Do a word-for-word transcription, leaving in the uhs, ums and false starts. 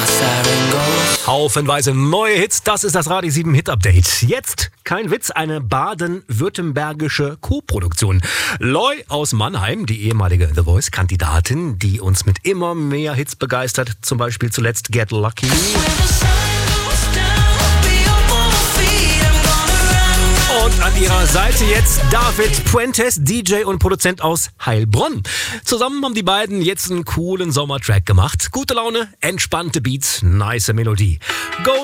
Haufenweise neue Hits, das ist das Radio sieben Hit Update. Jetzt, kein Witz, eine baden-württembergische Co-Produktion. Loy aus Mannheim, die ehemalige The Voice-Kandidatin, die uns mit immer mehr Hits begeistert, zum Beispiel zuletzt Get Lucky. Und an ihrer Seite jetzt David Puentes, D J und Produzent aus Heilbronn. Zusammen haben die beiden jetzt einen coolen Sommertrack gemacht. Gute Laune, entspannte Beats, nice Melodie. Go